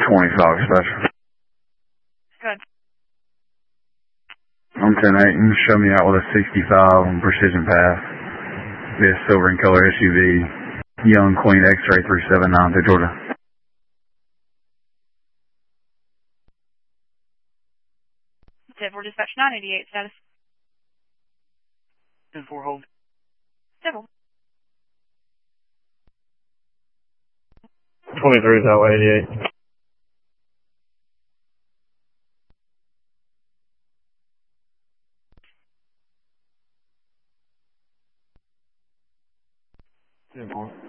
25 special. Good. I'm 10-8 and show me out with a 65 on Precision Path. Be a silver in color SUV. Young Queen X-Ray 379 through Georgia. 10-4 dispatch 988 status. 10-4 hold. 10-4. 23 is Highway 88. Ten-4.